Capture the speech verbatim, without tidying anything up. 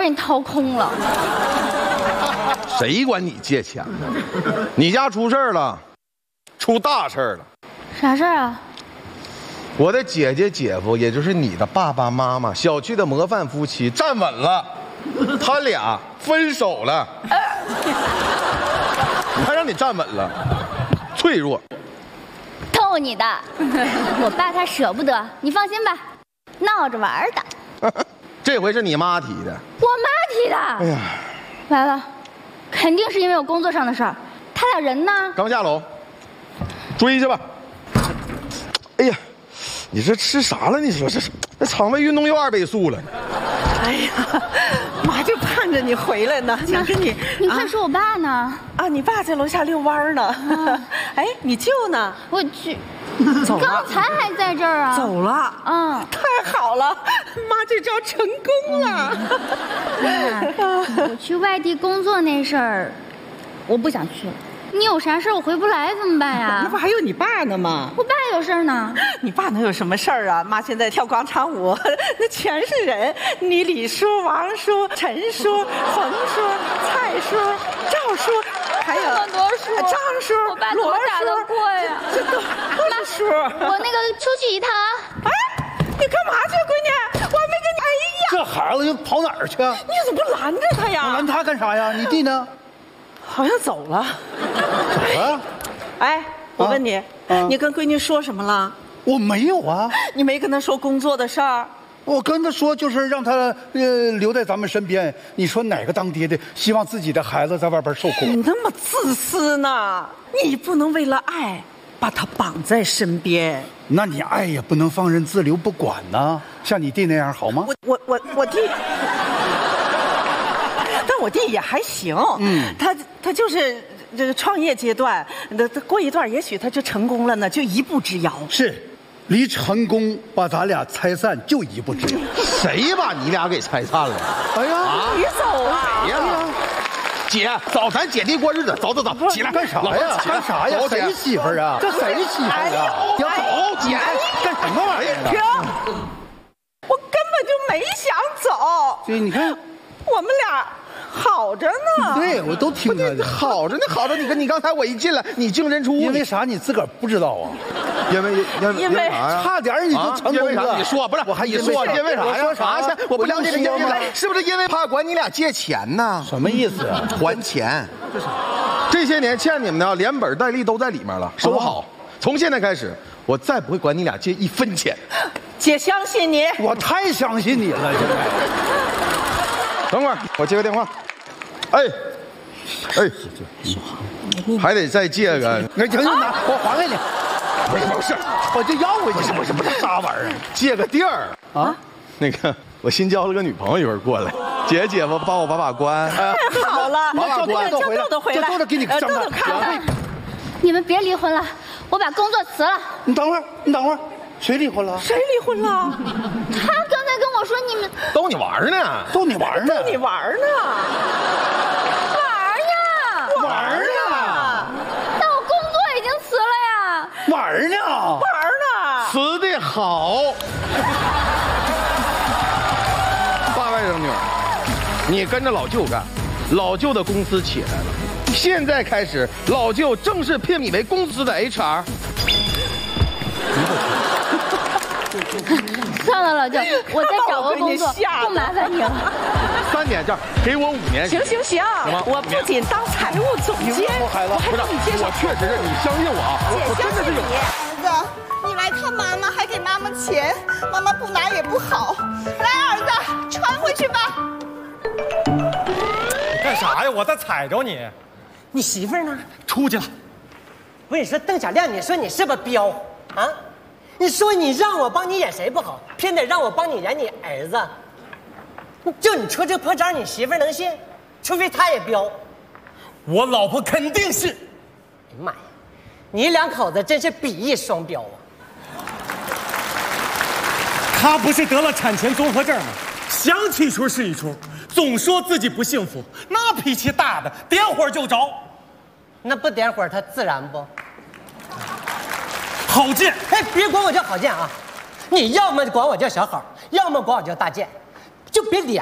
被你掏空了。 谁管你借钱呢？你家出事了，出大事了。 啥事儿啊？ 我的姐姐姐夫，也就是你的爸爸妈妈，小区的模范夫妻站稳了，他俩分手了。还让你站稳了，脆弱。 逗你的，我爸他舍不得，你放心吧，闹着玩的。 这回是你妈提的， 我妈提的。 哎呀， 完了，肯定是因为我工作上的事儿。他俩人呢？ 刚下楼，追去吧。哎呀，你这吃啥了？你说这这肠胃运动又二倍速了。 哎呀，妈就盼着你回来呢，想跟你。 你快说我爸呢？ 啊，你爸在楼下遛弯呢。啊、哎，你舅呢？ 我去， 走了。 刚才还在这儿啊。 走了。 嗯， 太好了，妈这招成功了。 妈，我去外地工作那事儿，我不想去了。你有啥事儿我回不来怎么办呀？ 那不还有你爸呢吗？ 我爸有事儿呢。 你爸能有什么事儿啊？妈现在跳广场舞，那全是人，你李叔、王叔、陈叔、冯叔、蔡叔、赵叔，还有这么多叔， 张叔、 我爸怎么打得过呀？ 这都都是叔。 我那个出去一趟啊。 哎，你干嘛去，闺女？我没跟你。哎呀， 这孩子又跑哪儿去啊？ 你怎么不拦着他呀？ 拦他干啥呀？你弟呢？ 好像走了。 走了？ 哎，我问你，啊、你跟闺女说什么了？ 我没有啊。 你没跟她说工作的事儿？ 我跟她说，就是让她呃留在咱们身边。你说哪个当爹的希望自己的孩子在外边受苦？ 你那么自私呢？你不能为了爱把他绑在身边。 那你爱也不能放任自流不管呢。像你弟那样好吗？ 我我我我弟。但我弟也还行，嗯，他他就是这个创业阶段，那过一段也许他就成功了呢，就一步之遥。 是，离成功把咱俩拆散就一步之遥。 谁把你俩给拆散了？ 哎呀， 啊、你走啊！ 哎呀，姐，走，咱姐弟过日子，走走走，起来， 干啥呀？干啥呀？谁媳妇儿啊？这谁媳妇儿啊？ 要走，姐， 干什么玩意儿？ 停！我根本就没想走。 对，你看， 我们俩。好着呢， 对我都听着呢， 好着呢，好着。你跟你刚才我一进来，你净认出， 因为啥？你自个儿不知道啊？ 因为因因为差点你就成功了。 你说不是？ 我还你说因为啥呀？ 说啥去？我不了解这因为，是不是因为怕管你俩借钱呢？ 什么意思啊？ 还钱。这些年欠你们的连本带利都在里面了，收好。从现在开始，我再不会管你俩借一分钱。 姐相信你， 我太相信你了。现在， 等会儿我接个电话。哎，哎，还得再借个。 那行行，拿我还给你。 不是不是， 我就要回去。 不是不是不是啥玩意儿？借个地儿啊？那个，我新交了个女朋友，一会儿过来。姐姐夫帮我把把关。 太好了， 把把关， 都回来，都回来， 豆豆给你豆豆看看。 你们别离婚了，我把工作辞了。 你等会儿，你等会儿，谁离婚了？ 谁离婚了？ 他刚才跟我说你们逗你玩呢， 逗你玩呢， 逗你玩呢。 玩呢？ 但我工作已经辞了呀。 玩呢？ 玩呢？ 辞的好。大外甥女儿，你跟着老舅干，老舅的公司起来了。现在开始，老舅正式聘你为公司的 H R。 算了，老舅，我再找个工作，不麻烦你了。 三年，这样给我五年。 行行行，我不仅当财务总监，我还不是，我确实是，你相信我啊，我真的是有。 儿子，你来看妈妈，还给妈妈钱，妈妈不拿也不好。来，儿子，穿回去吧。 你干啥呀？我在踩着你。 你媳妇儿呢？ 出去了。 我跟你说，邓小亮，你说你是不是彪啊？你说你让我帮你演谁不好，偏得让我帮你演你儿子。就你出这破招，你媳妇儿能信？除非她也彪。 我老婆肯定信。 哎呀妈呀，你两口子真是比翼双标啊！ 她不是得了产前综合症吗？想起一出是一出，总说自己不幸福，那脾气大的点火就着。 那不点火，她自燃不？ 郝建， 哎，别管我叫郝建啊！你要么管我叫小郝，要么管我叫大建，就别连